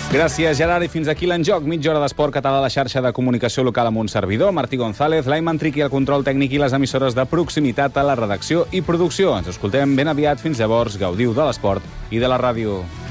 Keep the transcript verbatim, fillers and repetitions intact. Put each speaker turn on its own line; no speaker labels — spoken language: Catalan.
Gràcies, Gerard, i fins aquí l'Enjoc. Mitja hora d'esport català a la xarxa de comunicació local amb un servidor, Martí González, l'Aiman Triqui al control tècnic i les emissores de proximitat a la redacció i producció. Ens escoltem ben aviat. Fins llavors, gaudiu de l'esport i de la ràdio.